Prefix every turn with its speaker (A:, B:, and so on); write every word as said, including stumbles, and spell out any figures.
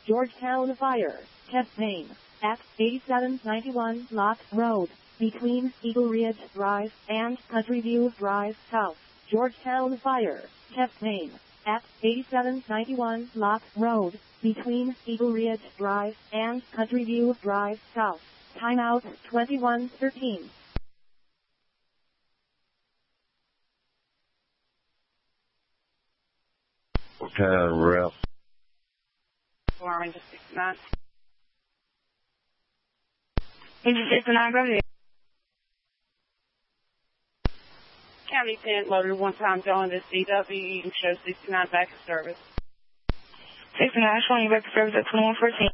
A: Georgetown Fire. Test name. X eighty-seven ninety-one Lock Road. Between Eagle Ridge Drive and Country View Drive South. Georgetown Fire. Test name. X eighty-seven ninety-one Lock Road. Between Eagle Ridge Drive and Country View Drive South. Timeout twenty-one thirteen.
B: Okay, rep.
C: Alarming to sixty-nine. Engine sixty-nine, go ahead. County ten, loaded one time going to C W, show sixty-nine back in service.
D: sixty-nine, showing you back in service at twenty-one fourteen.